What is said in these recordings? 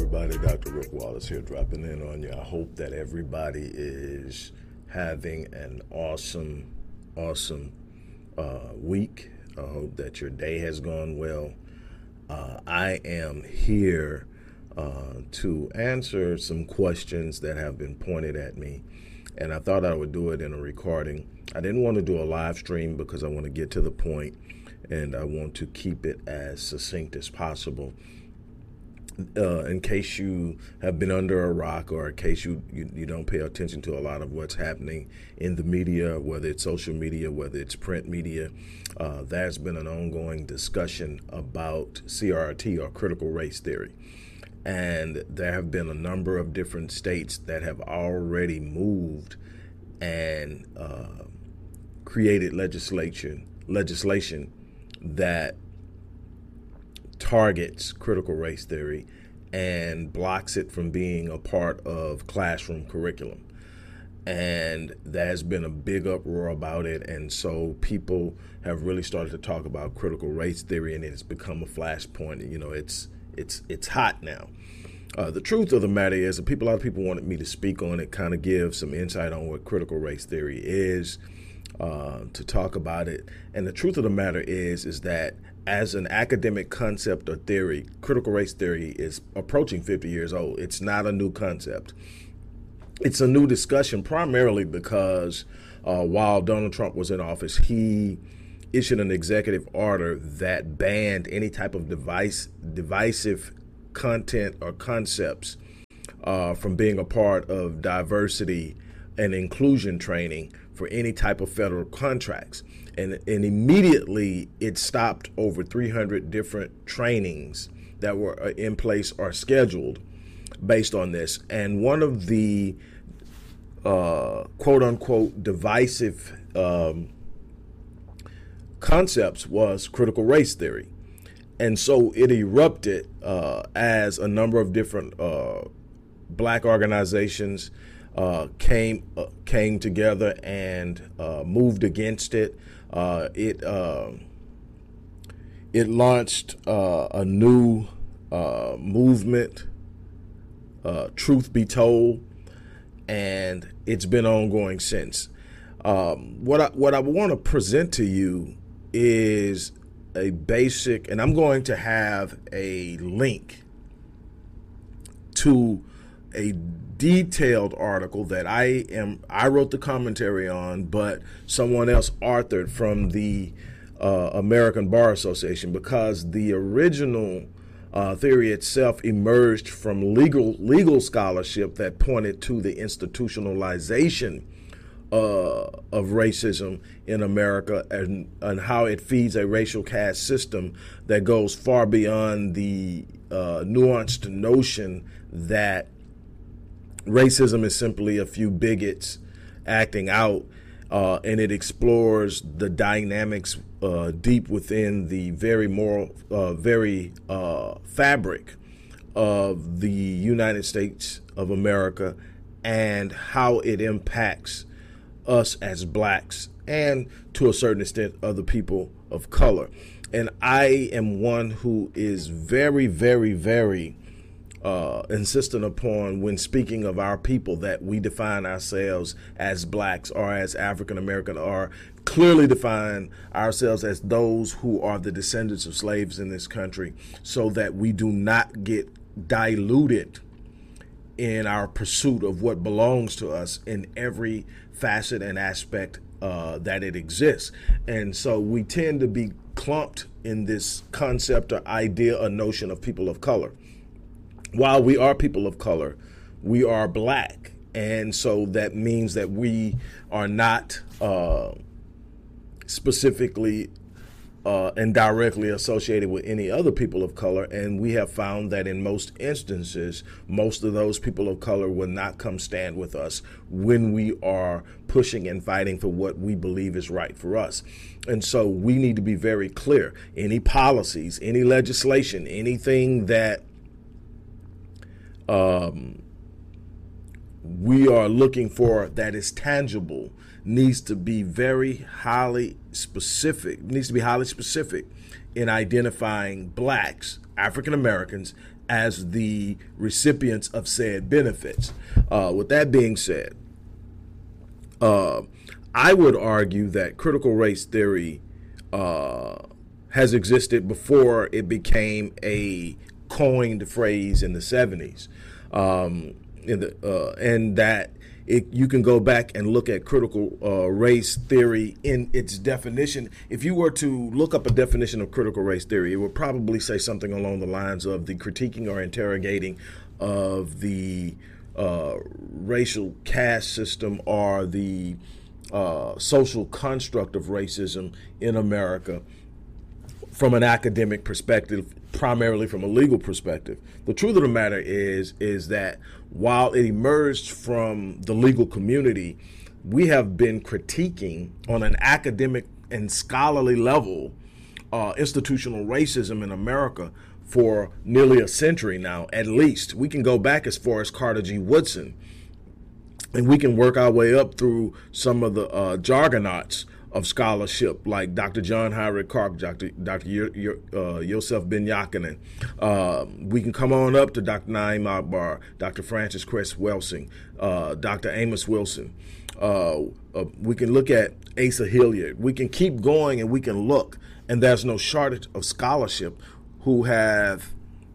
everybody. Dr. Rick Wallace here, dropping in on you. I hope that everybody is having an awesome week. I hope that your day has gone well. I am here to answer some questions that have been pointed at me, and I thought I would do it in a recording. I didn't want to do a live stream because I want to get to the point, and I want to keep it as succinct as possible. In case you have been under a rock, or in case you don't pay attention to a lot of what's happening in the media, whether it's social media, whether it's print media, there's been an ongoing discussion about CRT, or critical race theory. And there have been a number of different states that have already moved and created legislation that targets critical race theory and blocks it from being a part of classroom curriculum. And there's been a big uproar about it, and so people have really started to talk about critical race theory, and it's become a flashpoint. You know, it's hot now. The truth of the matter is that a lot of people wanted me to speak on it, kind of give some insight on what critical race theory is, to talk about it. And the truth of the matter is that as an academic concept or theory, critical race theory is approaching 50 years old. It's not a new concept. It's a new discussion primarily because while Donald Trump was in office, he issued an executive order that banned any type of divisive content or concepts from being a part of diversity and inclusion training for any type of federal contracts. And immediately it stopped over 300 different trainings that were in place or scheduled based on this. And one of the quote unquote divisive concepts was critical race theory. And so it erupted as a number of different black organizations came together and moved against it. It launched a new movement, Truth Be Told, and it's been ongoing since. What I want to present to you is a basic, and I'm going to have a link to a detailed article that I wrote the commentary on, but someone else authored from the American Bar Association, because the original theory itself emerged from legal scholarship that pointed to the institutionalization of racism in America and how it feeds a racial caste system that goes far beyond the nuanced notion that racism is simply a few bigots acting out, and it explores the dynamics deep within the very fabric of the United States of America and how it impacts us as blacks and to a certain extent other people of color. And I am one who is very, very, very insistent upon, when speaking of our people, that we define ourselves as blacks or as African American, or clearly define ourselves as those who are the descendants of slaves in this country, so that we do not get diluted in our pursuit of what belongs to us in every facet and aspect that it exists. And so we tend to be clumped in this concept or idea or notion of people of color. While we are people of color, we are black. And so that means that we are not specifically and directly associated with any other people of color. And we have found that in most instances, most of those people of color will not come stand with us when we are pushing and fighting for what we believe is right for us. And so we need to be very clear. Any policies, any legislation, anything that we are looking for that is tangible needs to be highly specific in identifying blacks, African Americans, as the recipients of said benefits. With that being said, I would argue that critical race theory has existed before it became a coined phrase in the 70s, and that you can go back and look at critical race theory in its definition. If you were to look up a definition of critical race theory, it would probably say something along the lines of the critiquing or interrogating of the racial caste system or the social construct of racism in America from an academic perspective, primarily from a legal perspective. The truth of the matter is that while it emerged from the legal community, we have been critiquing on an academic and scholarly level institutional racism in America for nearly a century now, at least. We can go back as far as Carter G. Woodson, and we can work our way up through some of the jargonauts of scholarship, like Dr. John Heinrich Clark, Dr. Yosef Ben Yakinen. We can come on up to Dr. Naim Akbar, Dr. Francis Cress Welsing, Dr. Amos Wilson. We can look at Asa Hilliard. We can keep going and we can look, and there's no shortage of scholarship who have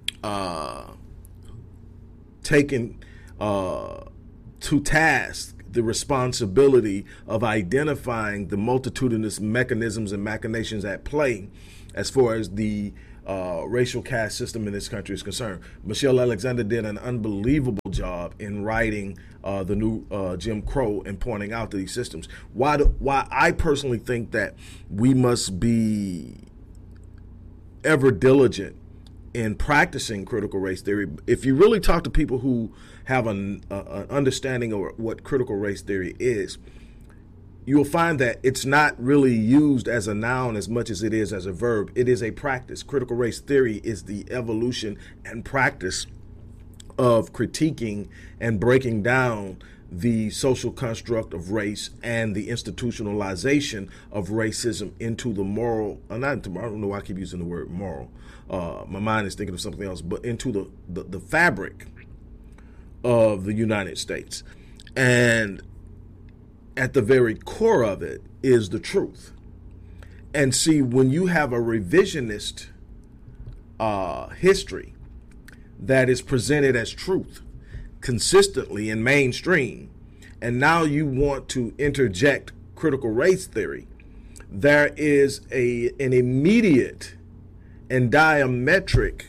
taken to task the responsibility of identifying the multitudinous mechanisms and machinations at play as far as the racial caste system in this country is concerned. Michelle Alexander did an unbelievable job in writing the new Jim Crow and pointing out these systems. Why I personally think that we must be ever diligent in practicing critical race theory. If you really talk to people who have an understanding of what critical race theory is, you'll find that it's not really used as a noun as much as it is as a verb. It is a practice. Critical race theory is the evolution and practice of critiquing and breaking down the social construct of race and the institutionalization of racism into the moral, I don't know why I keep using the word moral. My mind is thinking of something else, but into the fabric of the United States. And at the very core of it is the truth. And see, when you have a revisionist history that is presented as truth consistently in mainstream, and now you want to interject critical race theory, there is an immediate and diametric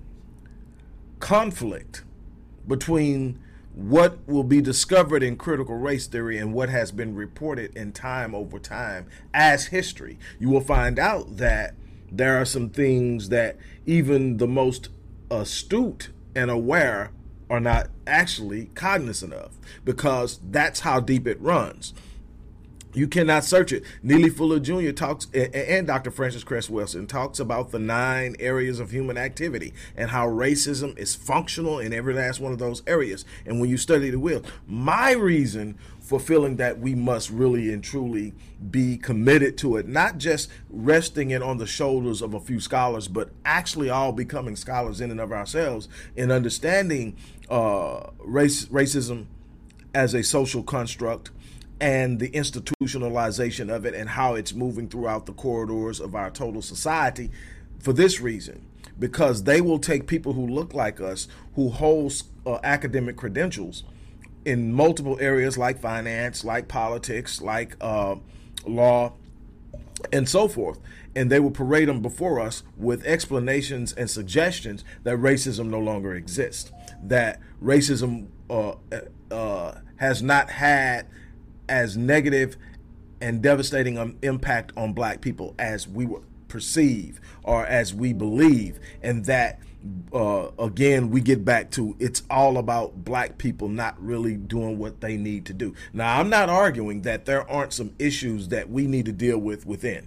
conflict between what will be discovered in critical race theory and what has been reported in time over time as history. You will find out that there are some things that even the most astute and aware are not actually cognizant of, because that's how deep it runs. You cannot search it. Neely Fuller Jr. talks, and Dr. Francis Cress Welsing talks about the 9 areas of human activity and how racism is functional in every last one of those areas. And when you study the will, my reason for feeling that we must really and truly be committed to it, not just resting it on the shoulders of a few scholars, but actually all becoming scholars in and of ourselves in understanding racism as a social construct and the institutionalization of it and how it's moving throughout the corridors of our total society, for this reason, because they will take people who look like us, who hold academic credentials in multiple areas like finance, like politics, like law, and so forth, and they will parade them before us with explanations and suggestions that racism no longer exists, that racism has not had as negative and devastating an impact on black people as we would perceive or as we believe, and that again we get back to it's all about black people not really doing what they need to do. Now, I'm not arguing that there aren't some issues that we need to deal with within.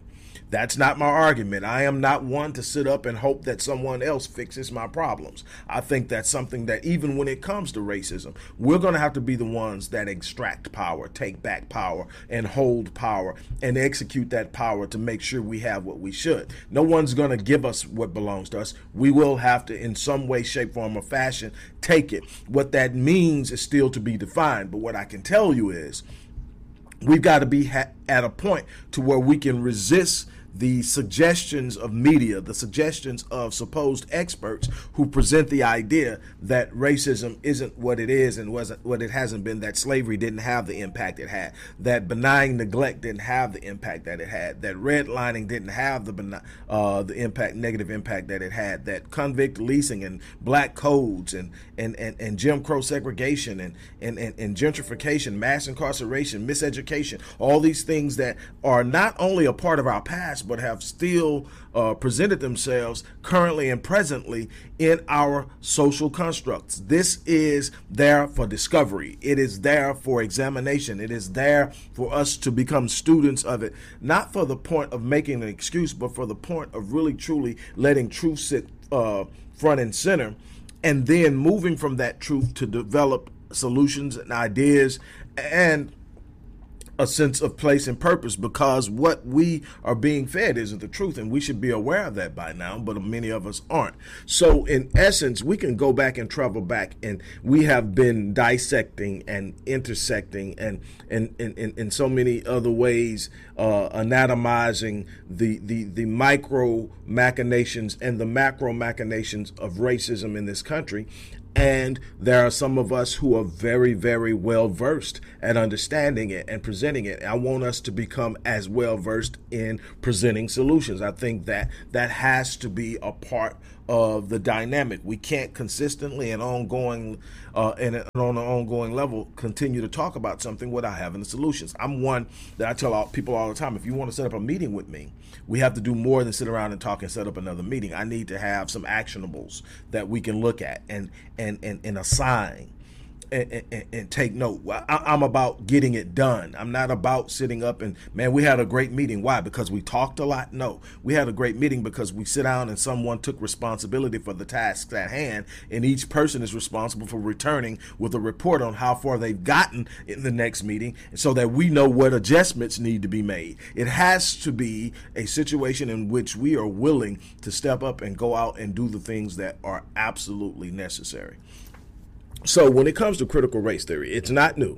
That's not my argument. I am not one to sit up and hope that someone else fixes my problems. I think that's something that even when it comes to racism, we're going to have to be the ones that extract power, take back power, and hold power, and execute that power to make sure we have what we should. No one's going to give us what belongs to us. We will have to, in some way, shape, form, or fashion, take it. What that means is still to be defined. But what I can tell you is we've got to be at a point to where we can resist the suggestions of media, the suggestions of supposed experts who present the idea that racism isn't what it is and wasn't what it hasn't been, that slavery didn't have the impact it had, that benign neglect didn't have the impact that it had, that redlining didn't have the negative impact that it had, that convict leasing and black codes and Jim Crow segregation and gentrification, mass incarceration, miseducation, all these things that are not only a part of our past, but have still presented themselves currently and presently in our social constructs. This is there for discovery. It is there for examination. It is there for us to become students of it, not for the point of making an excuse, but for the point of really truly letting truth sit front and center, and then moving from that truth to develop solutions and ideas and a sense of place and purpose, because what we are being fed isn't the truth, and we should be aware of that by now, but many of us aren't. So in essence, we can go back and travel back, and we have been dissecting and intersecting and in so many other ways anatomizing the micro machinations and the macro machinations of racism in this country. And there are some of us who are very, very well versed at understanding it and presenting it. I want us to become as well versed in presenting solutions. I think that has to be a part of the dynamic. We can't consistently and ongoing and on an ongoing level continue to talk about something without having the solutions. I'm one that I tell people all the time, if you want to set up a meeting with me, we have to do more than sit around and talk and set up another meeting. I need to have some actionables that we can look at and assign and take note. I'm about getting it done. I'm not about sitting up and, man, we had a great meeting. Why? Because we talked a lot? No. We had a great meeting because we sit down and someone took responsibility for the tasks at hand, and each person is responsible for returning with a report on how far they've gotten in the next meeting, so that we know what adjustments need to be made. It has to be a situation in which we are willing to step up and go out and do the things that are absolutely necessary. So when it comes to critical race theory, it's not new.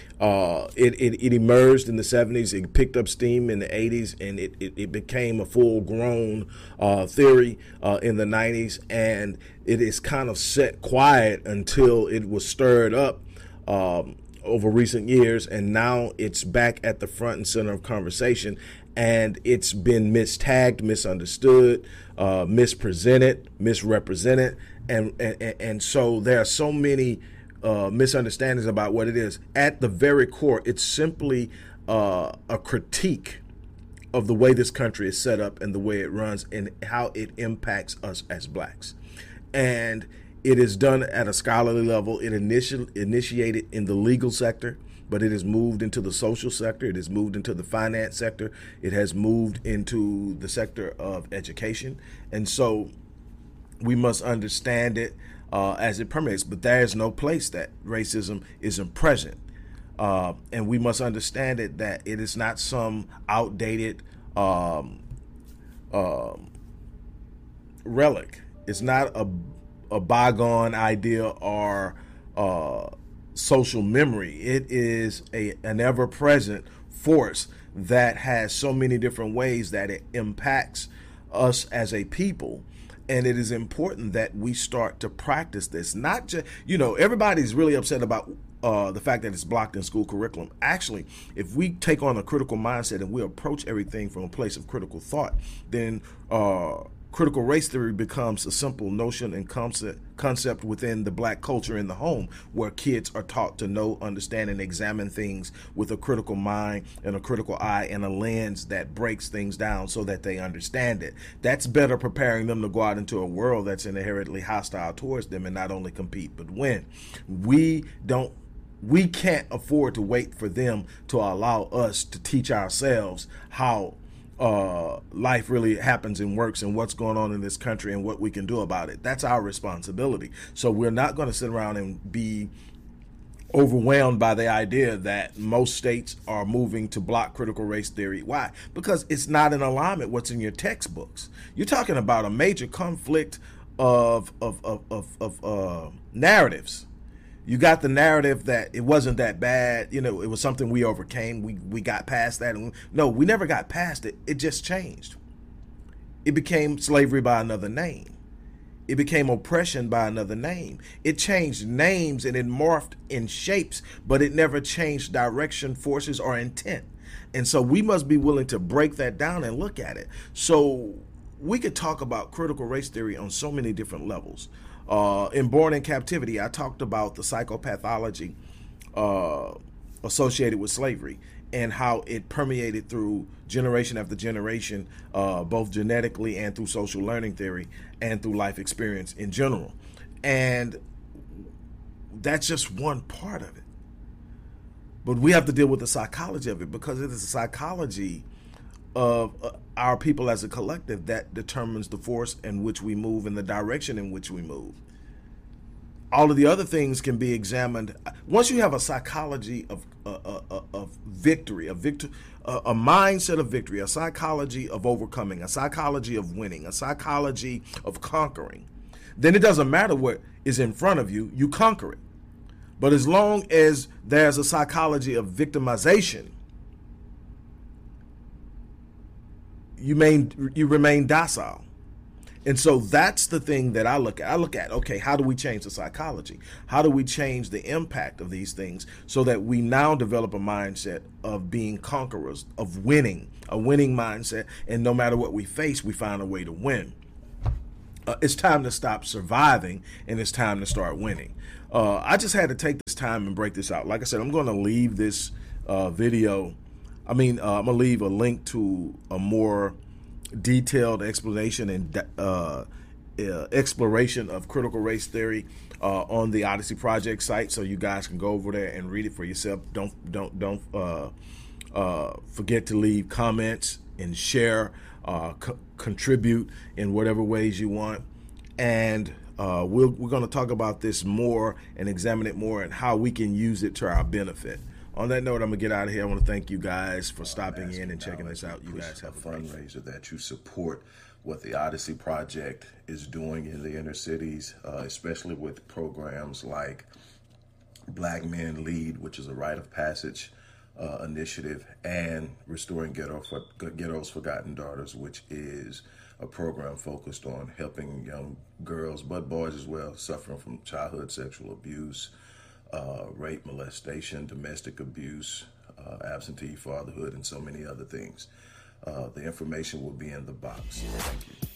It emerged in the 70s. It picked up steam in the 80s, and it became a full-grown theory in the 90s. And it is kind of set quiet until it was stirred up over recent years, and now it's back at the front and center of conversation. And it's been mistagged, misunderstood, mispresented, misrepresented. And so there are so many misunderstandings about what it is. At the very core, it's simply a critique of the way this country is set up and the way it runs and how it impacts us as blacks. And it is done at a scholarly level. It initiated in the legal sector, but it has moved into the social sector. It has moved into the finance sector. It has moved into the sector of education. And so we must understand it as it permeates, but there is no place that racism isn't present. And we must understand it, that it is not some outdated relic. It's not a bygone idea or social memory. It is an ever-present force that has so many different ways that it impacts us as a people. And it is important that we start to practice this. Not just, everybody's really upset about the fact that it's blocked in school curriculum. Actually, if we take on a critical mindset and we approach everything from a place of critical thought, then critical race theory becomes a simple notion and concept within the black culture in the home, where kids are taught to know, understand, and examine things with a critical mind and a critical eye and a lens that breaks things down so that they understand it. That's better preparing them to go out into a world that's inherently hostile towards them and not only compete but win. We can't afford to wait for them to allow us to teach ourselves how life really happens and works and what's going on in this country and what we can do about it. That's our responsibility. So we're not going to sit around and be overwhelmed by the idea that most states are moving to block critical race theory. Why? Because it's not in alignment with what's in your textbooks. You're talking about a major conflict of narratives. You got the narrative that it wasn't that bad, it was something we overcame. We got past that. No, we never got past it. It just changed. It became slavery by another name. It became oppression by another name. It changed names and it morphed in shapes, but it never changed direction, forces, or intent. And so we must be willing to break that down and look at it. So we could talk about critical race theory on so many different levels. In Born in Captivity, I talked about the psychopathology associated with slavery and how it permeated through generation after generation, both genetically and through social learning theory and through life experience in general. And that's just one part of it. But we have to deal with the psychology of it, because it is the psychology of our people as a collective that determines the force in which we move and the direction in which we move. All of the other things can be examined. Once you have a psychology of victory, a mindset of victory, a psychology of overcoming, a psychology of winning, a psychology of conquering, then it doesn't matter what is in front of you, you conquer it. But as long as there's a psychology of victimization, you remain docile. And so that's the thing that I look at. Okay, how do we change the psychology? How do we change the impact of these things so that we now develop a mindset of being conquerors, of winning, a winning mindset, and no matter what we face, we find a way to win. It's time to stop surviving, and it's time to start winning. I just had to take this time and break this out. Like I said, I'm going to leave this video. I'm going to leave a link to a more detailed explanation and exploration of critical race theory on the Odyssey Project site, so you guys can go over there and read it for yourself. Don't forget to leave comments and share, contribute in whatever ways you want, and we're going to talk about this more and examine it more and how we can use it to our benefit. On that note, I'm going to get out of here. I want to thank you guys for stopping in and checking us out. You guys have a fundraiser that you support what the Odyssey Project is doing in the inner cities, especially with programs like Black Men Lead, which is a rite of passage initiative, and Restoring Ghetto's Forgotten Daughters, which is a program focused on helping young girls, but boys as well, suffering from childhood sexual abuse, rape, molestation, domestic abuse, absentee fatherhood, and so many other things. The information will be in the box. Thank you.